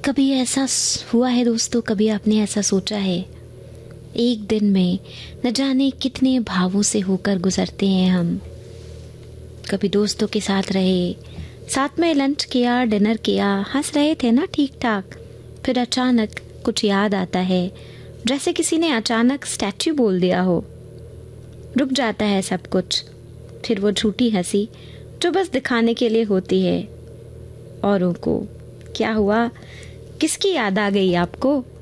कभी ऐसा हुआ है दोस्तों, कभी आपने ऐसा सोचा है एक दिन में न जाने कितने भावों से होकर गुजरते हैं हम। कभी दोस्तों के साथ रहे, साथ में लंच किया, डिनर किया, हंस रहे थे ना ठीक ठाक, फिर अचानक कुछ याद आता है, जैसे किसी ने अचानक स्टैच्यू बोल दिया हो। रुक जाता है सब कुछ, फिर वो झूठी हंसी जो बस दिखाने के लिए होती है औरों को। क्या हुआ, किसकी याद आ गई आपको?